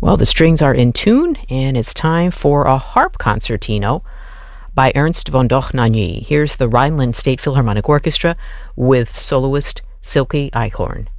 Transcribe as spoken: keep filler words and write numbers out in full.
Well, the strings are in tune, and it's time for a harp concertino by Ernst von Dohnanyi. Here's the Rhineland State Philharmonic Orchestra with soloist Silke Eichhorn.